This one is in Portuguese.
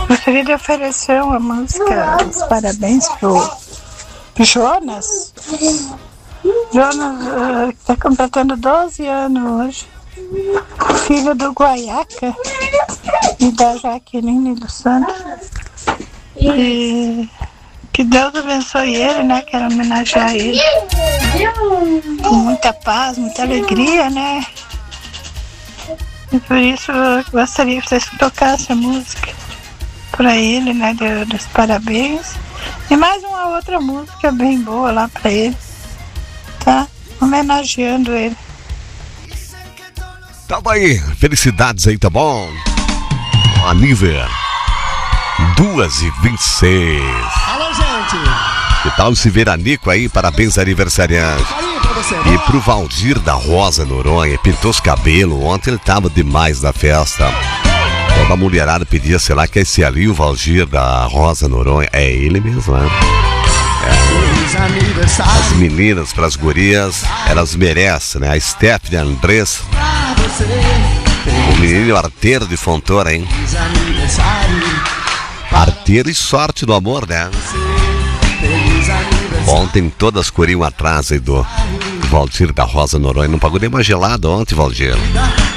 Gostaria de oferecer uma música, os parabéns pro Jonas. Jonas está completando 12 anos hoje. Filho do Guaiaca e da Jaqueline dos Santos. E que Deus abençoe ele, né? Quero homenagear ele com muita paz, muita alegria, né? E por isso eu gostaria que vocês tocassem a música pra ele, né? Dos parabéns. E mais uma outra música bem boa lá pra ele, tá? Homenageando ele. Tá aí, felicidades aí, tá bom? Aníver 2h26. Alô, gente! Que tal esse veranico aí? Parabéns, aniversariante. E pro Valdir da Rosa Noronha, pintou os cabelos. Ontem ele tava demais na festa. Toda a mulherada pedia, sei lá, que é esse ali, o Valdir da Rosa Noronha. É ele mesmo, né? As meninas, pras gurias, elas merecem, né? A Stephanie, a Andressa, o menino arteiro de Fontoura, hein? Arteiro e sorte do amor, né? Ontem todas corriam atrás aí do Valdir da Rosa Noronha. Não pagou nem uma gelada ontem, Valdir.